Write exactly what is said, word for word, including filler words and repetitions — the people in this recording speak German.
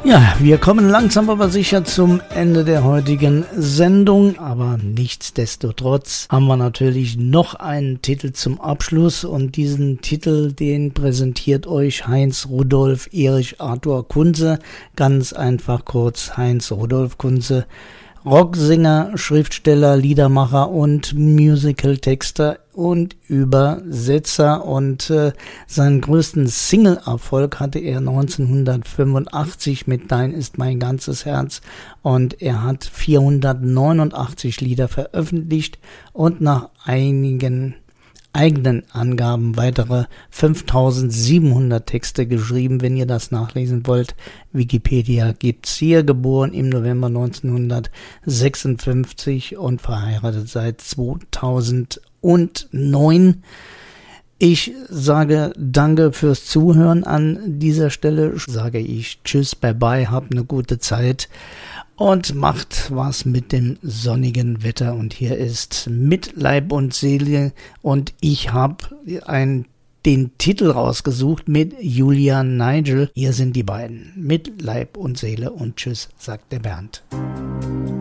Ja, wir kommen langsam aber sicher zum Ende der heutigen Sendung, aber nichtsdestotrotz haben wir natürlich noch einen Titel zum Abschluss und diesen Titel, den präsentiert euch Heinz Rudolf Erich Arthur Kunze, ganz einfach kurz Heinz Rudolf Kunze, Rocksänger, Schriftsteller, Liedermacher und Musical-Texter und Übersetzer, und äh, seinen größten Single-Erfolg hatte er neunzehnhundertfünfundachtzig mit Dein ist mein ganzes Herz, und er hat vierhundertneunundachtzig Lieder veröffentlicht und nach einigen eigenen Angaben weitere fünftausendsiebenhundert Texte geschrieben, wenn ihr das nachlesen wollt. Wikipedia gibt's hier, geboren im November neunzehnhundertsechsundfünfzig und verheiratet seit zweitausendneun. Ich sage danke fürs Zuhören an dieser Stelle. Sage ich tschüss, bye bye, habt eine gute Zeit und macht was mit dem sonnigen Wetter. Und hier ist Mit Leib und Seele, und ich habe ein, den Titel rausgesucht mit Julian Nigel. Hier sind die beiden. Mit Leib und Seele und tschüss, sagt der Bernd.